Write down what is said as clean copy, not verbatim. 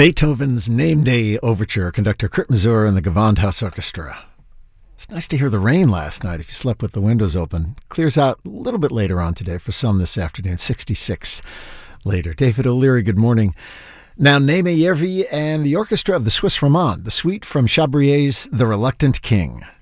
Beethoven's Name Day Overture, conductor Kurt Masur and the Gewandhaus Orchestra. It's nice to hear the rain last night if you slept with the windows open. Clears out a little bit later on today for some this afternoon, 66 later. David O'Leary, good morning. Now, Neeme Järvi and the orchestra of the Swiss Romand, the suite from Chabrier's The Reluctant King.